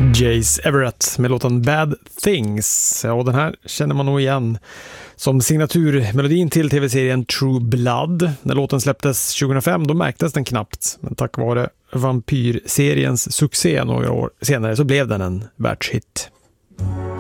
Jace Everett med låten Bad Things. Och den här känner man nog igen som signaturmelodin till tv-serien True Blood. När låten släpptes 2005 då märktes den knappt. Men tack vare vampyrseriens succé några år senare så blev den en världshit.